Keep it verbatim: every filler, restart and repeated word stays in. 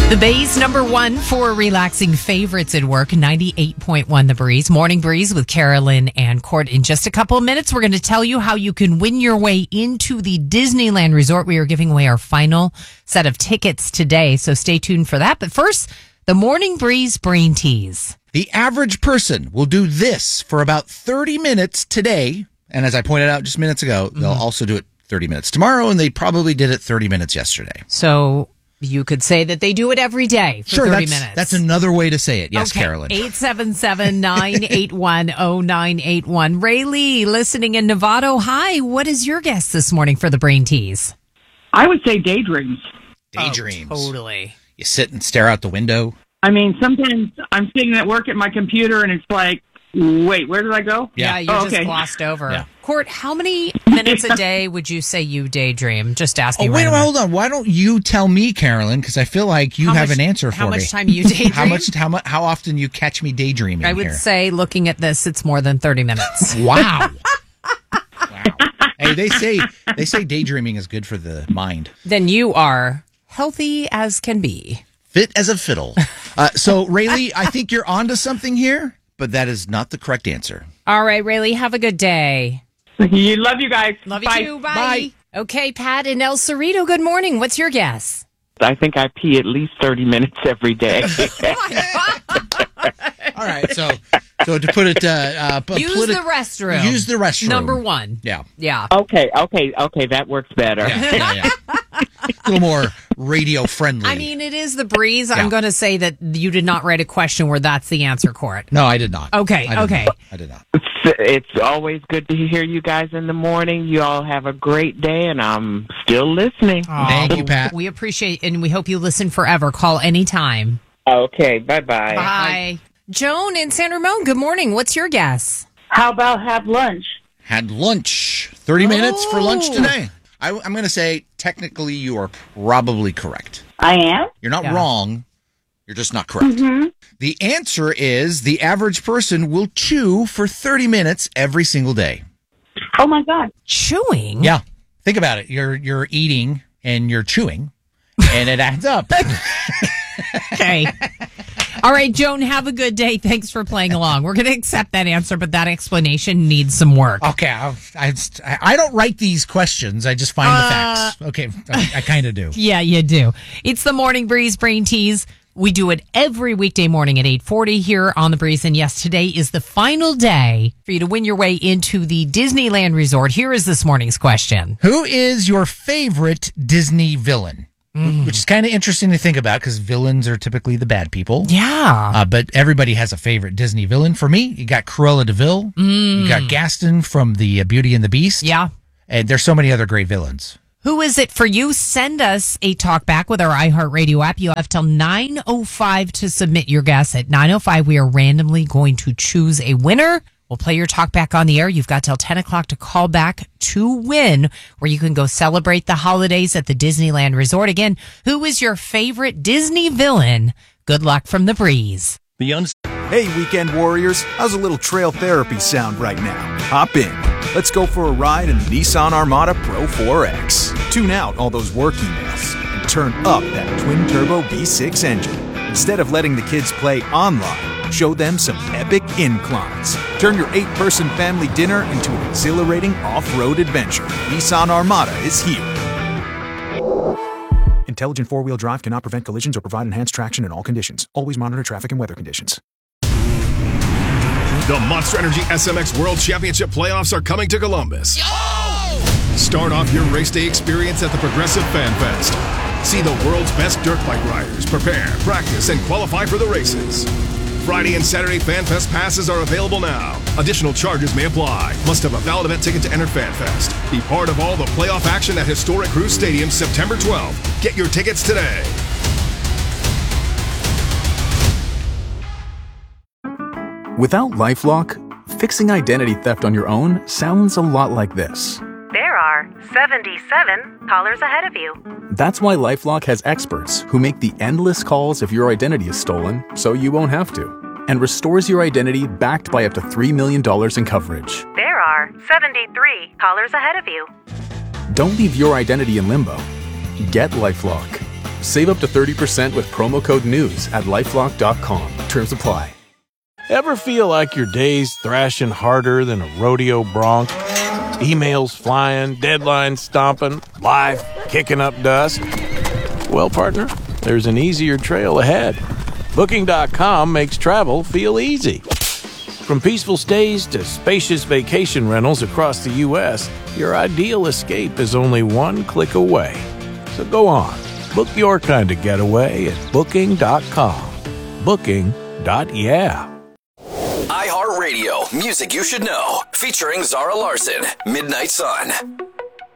The Bay's number one for relaxing favorites at work, ninety-eight point one The Breeze. Morning Breeze with Carolyn and Court. In just a couple of minutes, we're going to tell you how you can win your way into the Disneyland Resort. We are giving away our final set of tickets today, so stay tuned for that. But first, the Morning Breeze Brain Tease. The average person will do this for about thirty minutes today. And as I pointed out just minutes ago, they'll mm-hmm. also do it thirty minutes tomorrow, and they probably did it thirty minutes yesterday. So you could say that they do it every day for sure, thirty that's, minutes. That's another way to say it. Yes, okay. Carolyn. eight seven seven, nine eight one, zero nine eight one. Ray Lee, listening in Novato. Hi, what is your guess this morning for the Brain Tease? I would say daydreams. Daydreams. Oh, totally. You sit and stare out the window. I mean, sometimes I'm sitting at work at my computer and it's like, wait, where did I go? Yeah, you oh, just okay. glossed over. Yeah. Court, how many minutes a day would you say you daydream? Just asking. Oh, wait a randomly. minute, hold on. Why don't you tell me, Carolyn? Because I feel like you how have much, an answer for how me. How much time you daydream? how much? How much? How often you catch me daydreaming? I would here? say, looking at this, it's more than thirty minutes. Wow. Wow. Hey, they say they say daydreaming is good for the mind. Then you are healthy as can be. Fit as a fiddle. Uh, so, Rayleigh, I think you're onto something here, but that is not the correct answer. All right, Rayleigh, have a good day. You love you guys. Love you Bye. too. Bye. Bye. Okay, Pat in El Cerrito, good morning. What's your guess? I think I pee at least thirty minutes every day. All right, so so to put it, uh, uh, use politi- the restroom. Use the restroom. Number one. Yeah, yeah. Okay, okay, okay. That works better. yeah, yeah, yeah. A little more radio friendly. I mean, it is the breeze. Yeah. I'm going to say that you did not write a question where that's the answer, Court. No, I did not. Okay, I did okay. Not. I did not. It's, it's always good to hear you guys in the morning. You all have a great day, and I'm still listening. Oh, Thank you, Pat. We appreciate and we hope you listen forever. Call anytime. Okay, bye-bye. Bye. Joan in San Ramon, good morning. What's your guess? How about have lunch? Had lunch. thirty oh. minutes for lunch today. I, I'm going to say technically you are probably correct. I am? You're not yeah. wrong. You're just not correct. Mm-hmm. The answer is the average person will chew for thirty minutes every single day. Oh, my God. Chewing? Yeah. Think about it. You're you're eating and you're chewing, and it adds up. Okay. All right, Joan, have a good day. Thanks for playing along. We're going to accept that answer, but that explanation needs some work. Okay. I, I, I don't write these questions. I just find Uh, the facts. Okay. I, I kind of do. Yeah, you do. It's the Morning Breeze Brain Tease. We do it every weekday morning at eight forty here on The Breeze. And yes, today is the final day for you to win your way into the Disneyland Resort. Here is this morning's question. Who is your favorite Disney villain? Mm. Which is kind of interesting to think about because villains are typically the bad people. Yeah. Uh, but everybody has a favorite Disney villain. For me, you got Cruella de Vil. Mm. You got Gaston from the uh, Beauty and the Beast. Yeah. And there's so many other great villains. Who is it for you? Send us a talk back with our iHeartRadio app. You have till nine oh five to submit your guess. At nine oh five, we are randomly going to choose a winner. We'll play your talk back on the air. You've got till ten o'clock to call back to win, where you can go celebrate the holidays at the Disneyland Resort. Again, who is your favorite Disney villain? Good luck from The Breeze. The un- Hey, weekend warriors. How's a little trail therapy sound right now? Hop in. Let's go for a ride in the Nissan Armada Pro four X. Tune out all those work emails and turn up that twin-turbo V six engine. Instead of letting the kids play online, show them some epic inclines. Turn your eight-person family dinner into an exhilarating off-road adventure. Nissan Armada is here. Intelligent four-wheel drive cannot prevent collisions or provide enhanced traction in all conditions. Always monitor traffic and weather conditions. The Monster Energy S M X World Championship playoffs are coming to Columbus. Yo! Start off your race day experience at the Progressive Fan Fest. See the world's best dirt bike riders prepare, practice, and qualify for the races. Friday and Saturday Fan Fest passes are available now. Additional charges may apply. Must have a valid event ticket to enter FanFest. Be part of all the playoff action at historic Cruise Stadium September twelfth. Get your tickets today. Without LifeLock, fixing identity theft on your own sounds a lot like this. There are seventy-seven callers ahead of you. That's why LifeLock has experts who make the endless calls if your identity is stolen so you won't have to, and restores your identity backed by up to three million dollars in coverage. There are seventy-three callers ahead of you. Don't leave your identity in limbo. Get LifeLock. Save up to thirty percent with promo code NEWS at LifeLock dot com. Terms apply. Ever feel like your day's thrashing harder than a rodeo bronc? Emails flying, deadlines stomping, life kicking up dust? Well, partner, there's an easier trail ahead. Booking dot com makes travel feel easy. From peaceful stays to spacious vacation rentals across the U S, your ideal escape is only one click away. So go on, book your kind of getaway at Booking dot com. Booking. Yeah. iHeartRadio, music you should know, featuring Zara Larson, Midnight Sun.